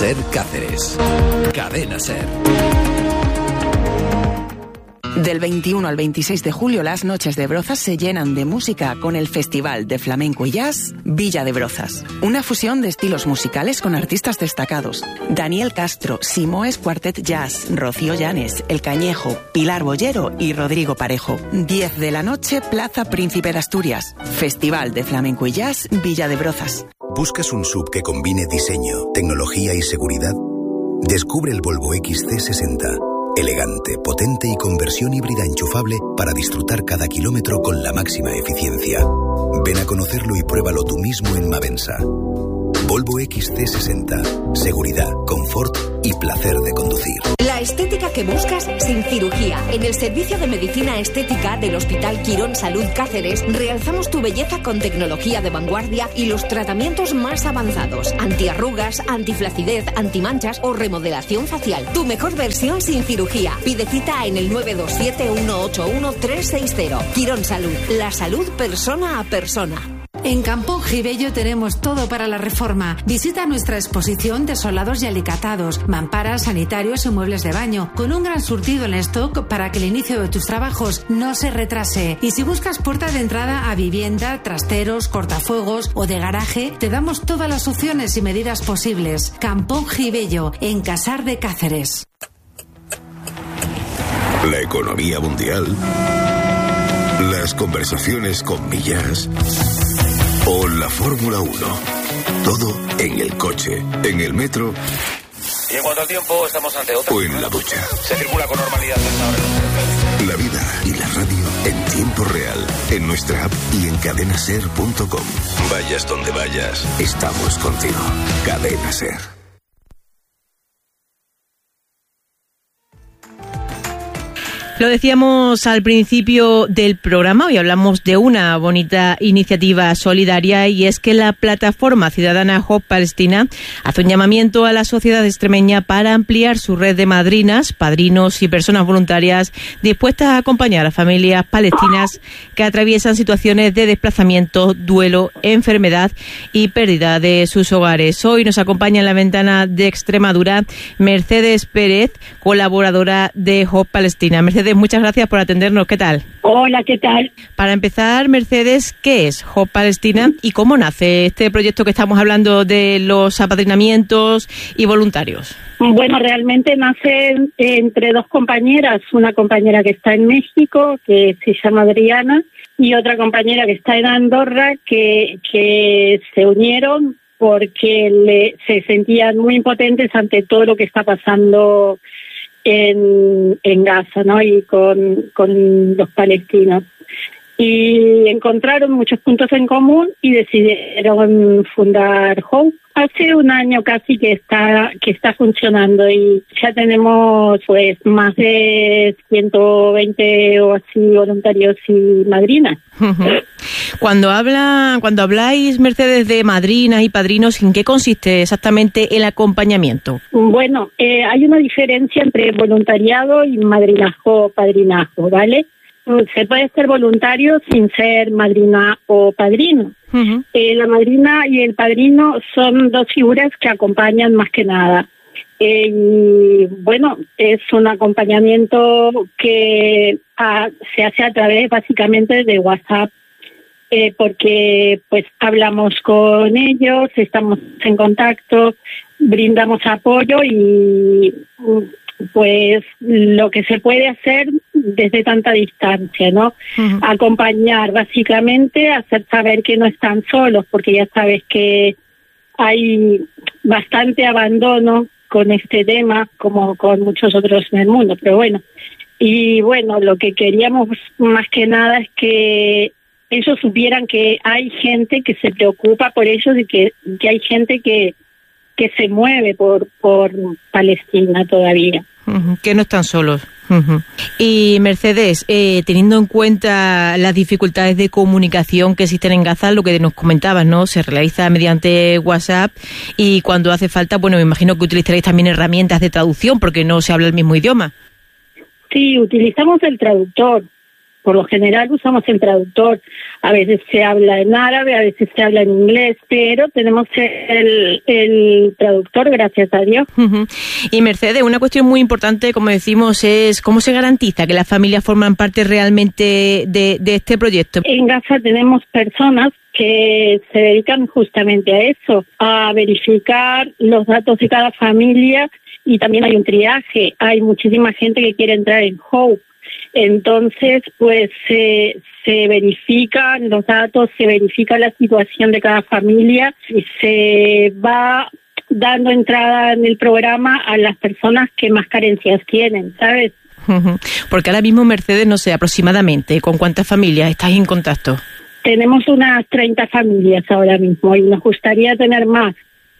Ser Cáceres. Cadena Ser. Del 21 al 26 de julio, las noches de Brozas se llenan de música con el Festival de Flamenco y Jazz Villa de Brozas. Una fusión de estilos musicales con artistas destacados. Daniel Castro, Simoes Quartet Jazz, Rocío Llanes, El Cañejo, Pilar Bollero y Rodrigo Parejo. 10 de la noche, Plaza Príncipe de Asturias. Festival de Flamenco y Jazz Villa de Brozas. ¿Buscas un SUV que combine diseño, tecnología y seguridad? Descubre el Volvo XC60. Elegante, potente y con versión híbrida enchufable para disfrutar cada kilómetro con la máxima eficiencia. Ven a conocerlo y pruébalo tú mismo en Mavensa. Volvo XC60. Seguridad, confort y placer de conducir. La estética que buscas sin cirugía. En el servicio de medicina estética del Hospital Quirón Salud Cáceres realzamos tu belleza con tecnología de vanguardia y los tratamientos más avanzados. Antiarrugas, antiflacidez, antimanchas o remodelación facial. Tu mejor versión sin cirugía. Pide cita en el 927-181-360. Quirón Salud. La salud persona a persona. En Campón Gibello tenemos todo para la reforma. Visita nuestra exposición de solados y alicatados, mamparas, sanitarios y muebles de baño, con un gran surtido en stock para que el inicio de tus trabajos no se retrase. Y si buscas puerta de entrada a vivienda, trasteros, cortafuegos o de garaje, te damos todas las opciones y medidas posibles. Campón Gibello, en Casar de Cáceres. La economía mundial, las conversaciones con Millás o la Fórmula 1. Todo en el coche, en el metro. Y en cuanto al tiempo, estamos ante otra. O en la ducha. Se circula con normalidad hasta ahora. La vida y la radio en tiempo real, en nuestra app y en cadenaser.com. Vayas donde vayas, estamos contigo. Cadena Ser. Lo decíamos al principio del programa, hoy hablamos de una bonita iniciativa solidaria, y es que la plataforma ciudadana Hope Palestina hace un llamamiento a la sociedad extremeña para ampliar su red de madrinas, padrinos y personas voluntarias dispuestas a acompañar a familias palestinas que atraviesan situaciones de desplazamiento, duelo, enfermedad y pérdida de sus hogares. Hoy nos acompaña en la ventana de Extremadura Mercedes Pérez, colaboradora de Hope Palestina. Mercedes, muchas gracias por atendernos. ¿Qué tal? Hola, ¿qué tal? Para empezar, Mercedes, ¿qué es Hope Palestina y cómo nace este proyecto que estamos hablando de los apadrinamientos y voluntarios? Bueno, realmente nace entre dos compañeras, una compañera que está en México, que se llama Adriana, y otra compañera que está en Andorra, que se unieron porque se sentían muy impotentes ante todo lo que está pasando en Gaza, ¿no? Y con los palestinos. Y encontraron muchos puntos en común y decidieron fundar Hope. Hace un año casi que está funcionando, y ya tenemos pues más de 120 o así voluntarios y madrinas. Cuando habláis, Mercedes, de madrinas y padrinos, ¿en qué consiste exactamente el acompañamiento? Bueno, hay una diferencia entre voluntariado y madrinazgo o padrinazgo, ¿vale? Se puede ser voluntario sin ser madrina o padrino. Uh-huh. La madrina y el padrino son dos figuras que acompañan más que nada. Y bueno, es un acompañamiento que se hace a través básicamente de WhatsApp, porque pues hablamos con ellos, estamos en contacto, brindamos apoyo y pues lo que se puede hacer desde tanta distancia, ¿no? Uh-huh. Acompañar básicamente, hacer saber que no están solos, porque ya sabes que hay bastante abandono con este tema, como con muchos otros en el mundo, pero bueno. Y bueno, lo que queríamos más que nada es que ellos supieran que hay gente que se preocupa por ellos y que hay gente que se mueve por Palestina todavía. Uh-huh, que no están solos. Uh-huh. Y Mercedes, teniendo en cuenta las dificultades de comunicación que existen en Gaza, lo que nos comentabas, ¿no? Se realiza mediante WhatsApp, y cuando hace falta, bueno, me imagino que utilizaréis también herramientas de traducción porque no se habla el mismo idioma. Sí, utilizamos el traductor. por lo general usamos el traductor. A veces se habla en árabe, a veces se habla en inglés, pero tenemos el traductor, gracias a Dios. Y Mercedes, una cuestión muy importante, como decimos, es cómo se garantiza que las familias forman parte realmente de este proyecto. En Gaza tenemos personas que se dedican justamente a eso, a verificar los datos de cada familia, y también hay un triaje. Hay muchísima gente que quiere entrar en Hope. Entonces, pues se verifican los datos, se verifica la situación de cada familia y se va dando entrada en el programa a las personas que más carencias tienen, ¿sabes? Porque ahora mismo, Mercedes, no sé, aproximadamente, ¿con cuántas familias estáis en contacto? Tenemos unas 30 familias ahora mismo y nos gustaría tener más,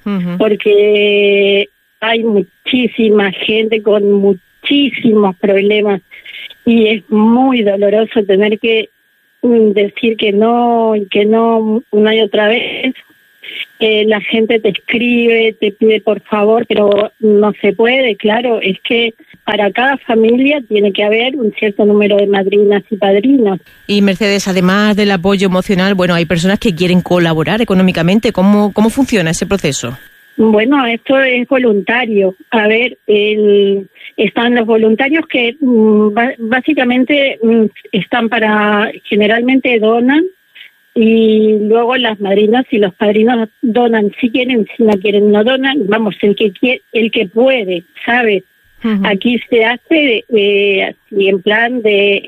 porque hay muchísima gente con muchísimos problemas y es muy doloroso tener que decir que no una y otra vez. La gente te escribe, te pide por favor, pero no se puede, claro. Es que para cada familia tiene que haber un cierto número de madrinas y padrinos. Y Mercedes, además del apoyo emocional, bueno, hay personas que quieren colaborar económicamente. ¿Cómo funciona ese proceso? Bueno, esto es voluntario. A ver, están los voluntarios que básicamente están generalmente donan, y luego las madrinas y los padrinos donan si quieren, si no quieren no donan. Vamos, el que puede, ¿sabes? Aquí se hace así en plan de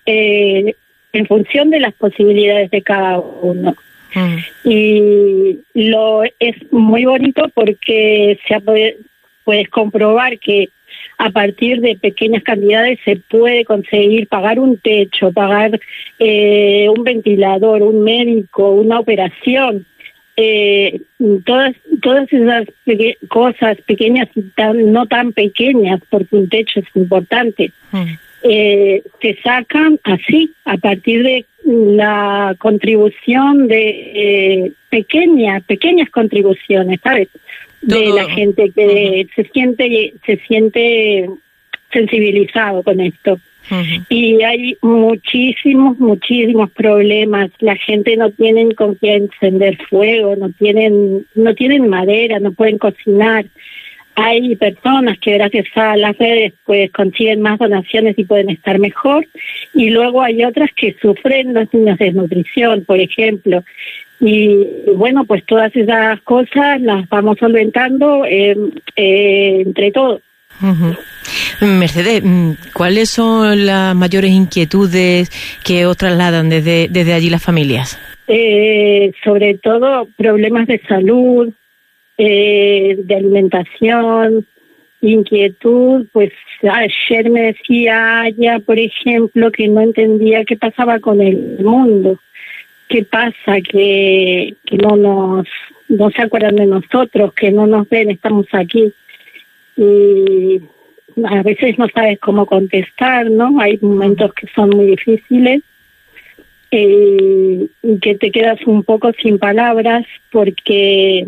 en función de las posibilidades de cada uno. Y es muy bonito porque puedes comprobar que a partir de pequeñas cantidades se puede conseguir pagar un techo, pagar un ventilador, un médico, una operación. Todas esas cosas pequeñas y no tan pequeñas, porque un techo es importante, se sacan así, a partir de la contribución de pequeñas contribuciones, ¿sabes? De la gente que se siente sensibilizado con esto. Y hay muchísimos problemas. La gente no tiene con qué encender fuego, no tienen madera, no pueden cocinar. Hay personas que gracias a las redes pues consiguen más donaciones y pueden estar mejor, y luego hay otras que sufren los niños de desnutrición, por ejemplo. Y bueno, pues todas esas cosas las vamos solventando entre todos. Mercedes, ¿cuáles son las mayores inquietudes que os trasladan desde allí las familias? Sobre todo problemas de salud, de alimentación, inquietud. Pues ayer me decía Aya, por ejemplo, que no entendía qué pasaba con el mundo. ¿Qué pasa? Que no se acuerdan de nosotros, que no nos ven, estamos aquí. Y a veces no sabes cómo contestar, ¿no? Hay momentos que son muy difíciles y que te quedas un poco sin palabras, porque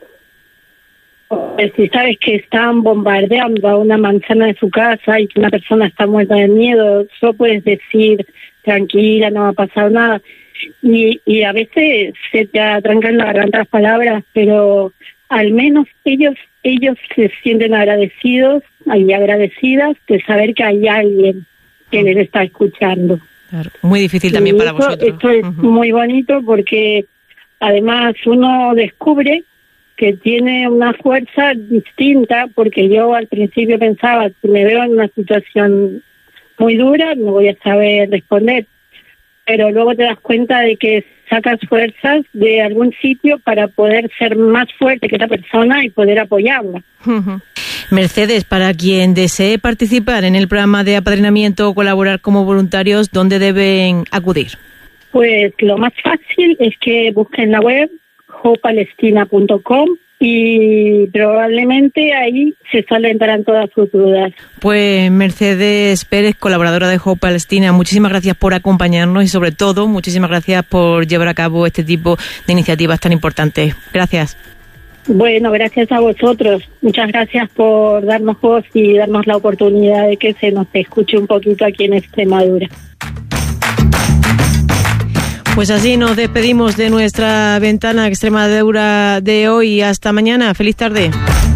si sabes que están bombardeando a una manzana de su casa y que una persona está muerta de miedo, solo puedes decir tranquila, no va a pasar nada. Y a veces se te atrancan la garganta las palabras, pero al menos ellos se sienten agradecidos y agradecidas de saber que hay alguien que les está escuchando. Claro, muy difícil también para vosotros. Esto es muy bonito porque además uno descubre que tiene una fuerza distinta, porque yo al principio pensaba, si me veo en una situación muy dura, no voy a saber responder. Pero luego te das cuenta de que sacas fuerzas de algún sitio para poder ser más fuerte que esa persona y poder apoyarla. Mercedes, para quien desee participar en el programa de apadrinamiento o colaborar como voluntarios, ¿dónde deben acudir? Pues lo más fácil es que busquen la web hopepalestina.com y probablemente ahí se solventarán todas sus dudas. Pues Mercedes Pérez, colaboradora de Hope Palestina, muchísimas gracias por acompañarnos y sobre todo muchísimas gracias por llevar a cabo este tipo de iniciativas tan importantes. Gracias. Bueno, gracias a vosotros. Muchas gracias por darnos voz y darnos la oportunidad de que se nos escuche un poquito aquí en Extremadura. Pues así nos despedimos de nuestra ventana Extremadura de hoy. Hasta mañana. Feliz tarde.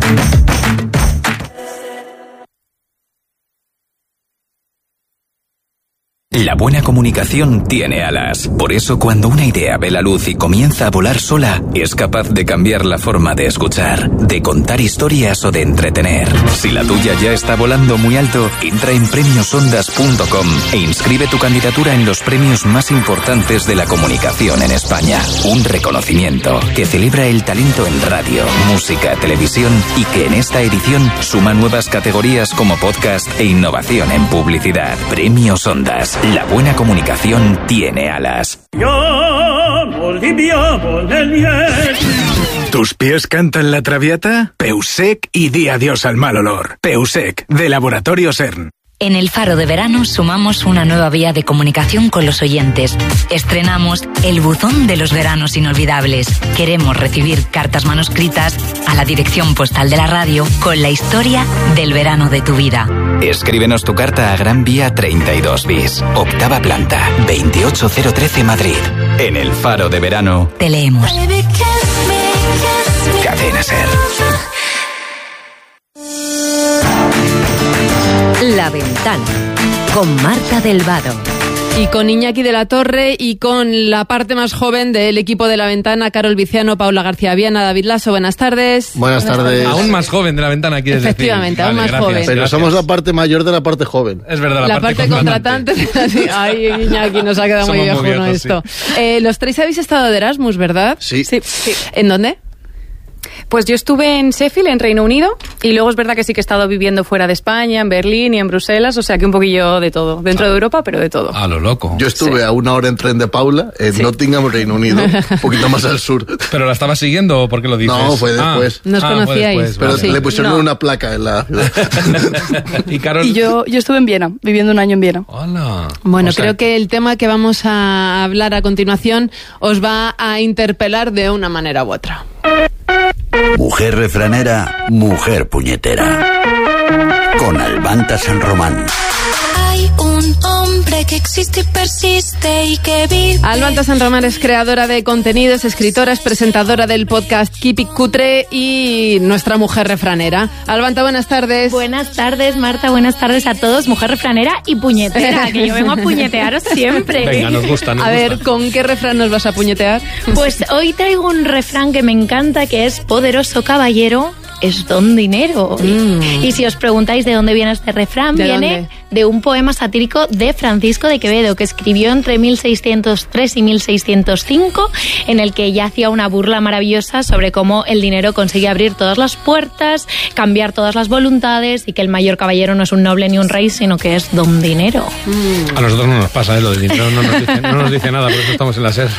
La buena comunicación tiene alas. Por eso, cuando una idea ve la luz y comienza a volar sola, es capaz de cambiar la forma de escuchar, de contar historias o de entretener. Si la tuya ya está volando muy alto, entra en premiosondas.com e inscribe tu candidatura en los premios más importantes de la comunicación en España. Un reconocimiento que celebra el talento en radio, música, televisión y que en esta edición suma nuevas categorías como podcast e innovación en publicidad. Premios Ondas. La buena comunicación tiene alas. ¿Tus pies cantan la Traviata? Peusec y di adiós al mal olor. Peusec, de Laboratorio CERN. En el Faro de Verano sumamos una nueva vía de comunicación con los oyentes. Estrenamos el buzón de los veranos inolvidables. Queremos recibir cartas manuscritas a la dirección postal de la radio con la historia del verano de tu vida. Escríbenos tu carta a Gran Vía 32 bis, octava planta, 28013 Madrid. En el Faro de Verano te leemos. Cadena SER. La Ventana, con Marta del Vado. Y con Iñaki de la Torre y con la parte más joven del equipo de La Ventana, Carol Viciano, Paula García Viana, David Lasso. Buenas tardes. Buenas tardes. Aún más joven de La Ventana, quieres decir. Efectivamente, aún más joven. Pero somos la parte mayor de la parte joven. Es verdad, la parte contratante. Ay, Iñaki, nos ha quedado muy viejo esto. Sí. Los tres habéis estado de Erasmus, ¿verdad? Sí. ¿En dónde? Pues yo estuve en Sheffield, en Reino Unido, y luego es verdad que sí que he estado viviendo fuera de España, en Berlín y en Bruselas, o sea que un poquillo de todo, dentro de Europa, pero de todo. A lo loco. Yo estuve a 1 hora en tren de Paula, en Nottingham, Reino Unido, un poquito más al sur. ¿Pero la estabas siguiendo o por qué lo dices? No, fue después. ¿Nos conocíais? Después, pero sí. Le pusieron una placa en la... ¿Y Carol? Y yo estuve en Viena, viviendo 1 año en Viena. Hola. Bueno, creo que el tema que vamos a hablar a continuación os va a interpelar de una manera u otra. Mujer refranera, mujer puñetera. Con Albanta San Román. Hay un hombre que existe y persiste y que vive. Albanta San Román es creadora de contenidos, escritora, es presentadora del podcast Keep It Cutre y nuestra mujer refranera. Albanta, buenas tardes. Buenas tardes, Marta, buenas tardes a todos. Mujer refranera y puñetera, que yo vengo a puñetearos siempre. Venga, nos gusta. A ver, ¿con qué refrán nos vas a puñetear? Pues hoy traigo un refrán que me encanta, que es: poderoso caballero es don dinero. Y si os preguntáis de dónde viene este refrán, viene de un poema satírico de Francisco de Quevedo, que escribió entre 1603 y 1605, en el que ya hacía una burla maravillosa sobre cómo el dinero consigue abrir todas las puertas, cambiar todas las voluntades, y que el mayor caballero no es un noble ni un rey, sino que es don dinero. A nosotros no nos pasa, lo del dinero no nos dice nada, por eso estamos en la SER.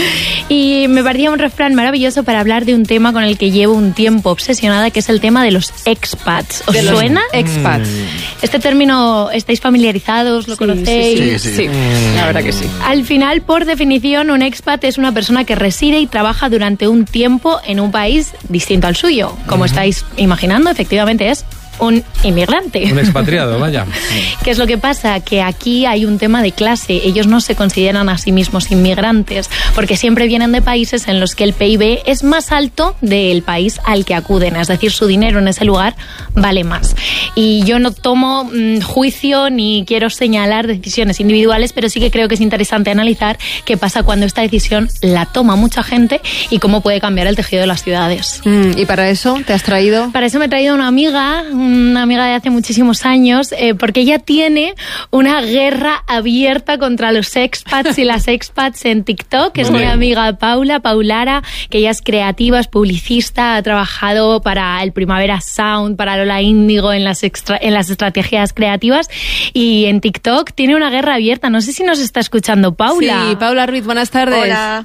Y me parecía un refrán maravilloso para hablar de un tema con el que llevo un tiempo obsesionada, que es el tema de los expats. ¿Os suena? Expats. Este término, ¿estáis familiarizados? ¿Lo conocéis? Sí, la verdad que sí. Al final, por definición, un expat es una persona que reside y trabaja durante un tiempo en un país distinto al suyo. Como estáis imaginando, efectivamente es un inmigrante. Un expatriado, vaya. ¿Qué es lo que pasa? Que aquí hay un tema de clase. Ellos no se consideran a sí mismos inmigrantes, porque siempre vienen de países en los que el PIB es más alto del país al que acuden. Es decir, su dinero en ese lugar vale más. Y yo no tomo juicio ni quiero señalar decisiones individuales, pero sí que creo que es interesante analizar qué pasa cuando esta decisión la toma mucha gente y cómo puede cambiar el tejido de las ciudades. ¿Y para eso te has traído? Para eso me he traído una amiga de hace muchísimos años, porque ella tiene una guerra abierta contra los expats y las expats en TikTok, que es mi amiga Paulara, que ella es creativa, es publicista, ha trabajado para el Primavera Sound, para Lola Índigo en las estrategias creativas, y en TikTok tiene una guerra abierta. No sé si nos está escuchando Paula. Sí, Paula Ruiz, buenas tardes. Hola.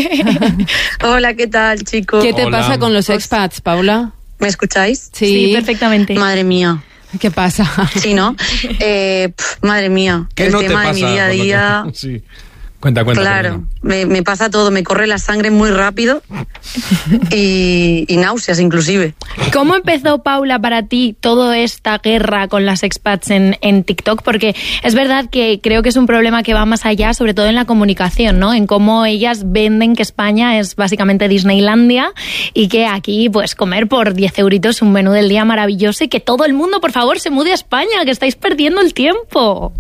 Hola, ¿qué tal, chicos? ¿Qué te pasa con los expats, Paula? ¿Me escucháis? Sí, perfectamente. Madre mía. ¿Qué pasa? Sí, ¿no? Madre mía. ¿Qué el no tema te pasa de mi día a día. Sí. Cuenta. Claro, me pasa todo, me corre la sangre muy rápido y náuseas inclusive. ¿Cómo empezó, Paula, para ti toda esta guerra con las expats en TikTok? Porque es verdad que creo que es un problema que va más allá, sobre todo en la comunicación, ¿no? En cómo ellas venden que España es básicamente Disneylandia y que aquí, pues, comer por 10 euritos un menú del día maravilloso y que todo el mundo, por favor, se mude a España, que estáis perdiendo el tiempo.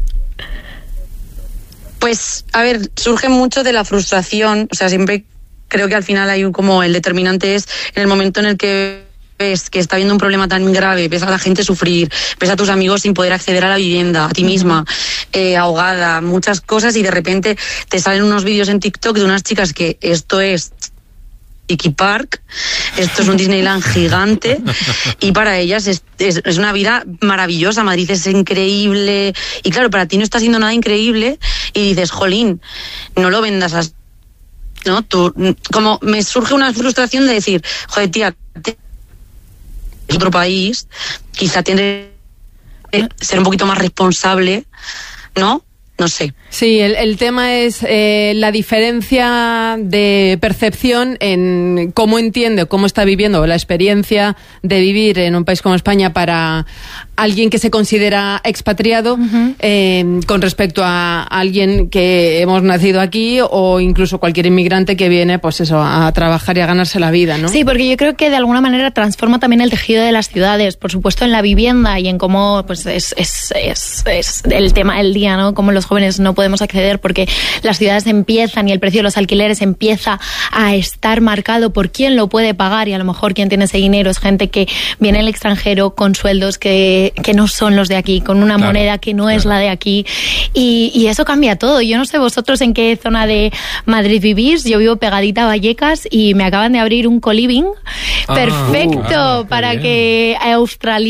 Pues, a ver, surge mucho de la frustración, o sea, siempre creo que al final hay como el determinante es en el momento en el que ves que está habiendo un problema tan grave, ves a la gente sufrir, ves a tus amigos sin poder acceder a la vivienda, a ti misma, ahogada, muchas cosas, y de repente te salen unos vídeos en TikTok de unas chicas que esto es Tiki Park, esto es un Disneyland gigante y para ellas es una vida maravillosa. Madrid es increíble y claro, para ti no está siendo nada increíble y dices, jolín, no lo vendas así, ¿no? Tú, como me surge una frustración de decir, joder, tía, es otro país, quizá tiene que ser un poquito más responsable, ¿no? No sé. Sí, el tema es la diferencia de percepción en cómo entiende, cómo está viviendo la experiencia de vivir en un país como España para alguien que se considera expatriado con respecto a alguien que hemos nacido aquí o incluso cualquier inmigrante que viene, pues eso, a trabajar y a ganarse la vida, ¿no? Sí, porque yo creo que de alguna manera transforma también el tejido de las ciudades, por supuesto en la vivienda y en cómo pues es el tema del día, ¿no? Cómo los jóvenes no podemos acceder porque las ciudades empiezan y el precio de los alquileres empieza a estar marcado por quién lo puede pagar y a lo mejor quien tiene ese dinero es gente que viene del extranjero con sueldos que no son los de aquí, con una moneda que no es la de aquí y eso cambia todo. Yo no sé vosotros en qué zona de Madrid vivís, yo vivo pegadita a Vallecas y me acaban de abrir un co-living perfecto para que australianos